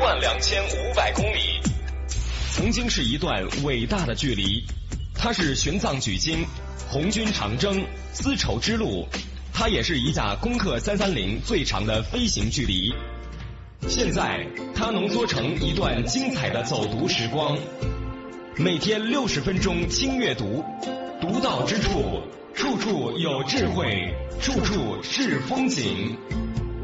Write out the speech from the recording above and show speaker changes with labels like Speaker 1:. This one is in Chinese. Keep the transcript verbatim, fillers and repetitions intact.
Speaker 1: 万两千五百公里。曾经是一段伟大的距离，它是玄奘取经、红军长征、丝绸之路，它也是一架攻克三三零最长的飞行距离。现在，它浓缩成一段精彩的走读时光。每天六十分钟轻阅读，独到之处，处处有智慧，处处是风景。